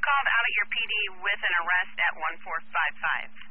called out of your PD with an arrest at 1455.